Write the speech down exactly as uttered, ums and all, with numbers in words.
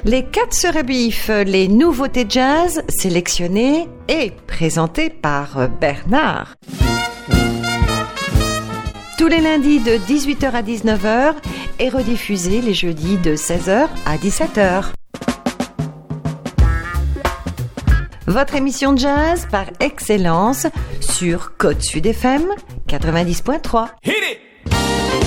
Les quatre sœurs Bif, les nouveautés jazz sélectionnées et présentées par Bernard. Tous les lundis de dix-huit heures à dix-neuf heures et rediffusés les jeudis de seize heures à dix-sept heures. Votre émission jazz par excellence sur Côte Sud F M quatre-vingt-dix point trois. Hit it!